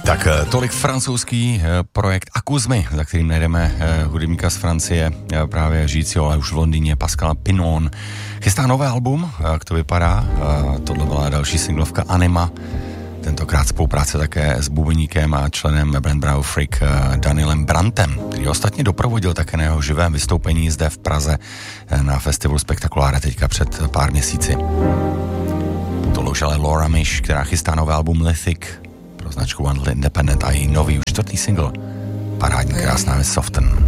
Tak tolik francouzský projekt Akuzmy, za kterým najdeme hudebníka z Francie, právě žijícího, ale už v Londýně, Pascala Pinon. Chystá nové album, jak to vypadá. Tohle byla další singlovka Anima. Tentokrát spolupráce také s bubeníkem a členem Brand Bravo Freak Danielem Brantem, který ostatně doprovodil také na jeho živém vystoupení zde v Praze na festivalu Spektakuláre teďka před pár měsíci. Tohle už ale Laura Mish, která chystá nové album Lithic pro značku One Independent a její nový už čtvrtý single, parádní krásná věc Soften.